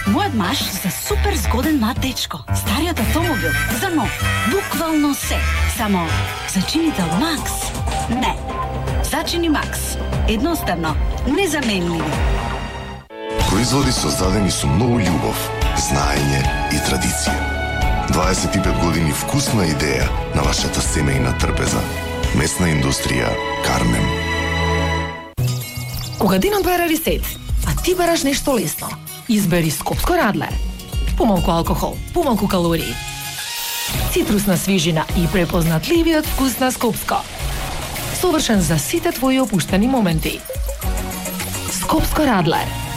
Мојот маш за супер згоден млад дечко. Стариот автомобил за нов. Буквално се. Само зачинител Макс. Не. Зачини Макс. Едноставно, незаменливи. Производи создадени со многу љубов, знаење и традиција. 25 години вкусна идеја на вашата семејна трпеза. Месна индустрија Кармен. Кога денот бара ресет, а ти бараш нешто лесно, избери Скопско Радлер. Помалку алкохол, помалку калории. Цитрусна свежина и препознатливиот вкус на Скопско. Совршен за сите твои опуштени моменти. Скопско Радлер.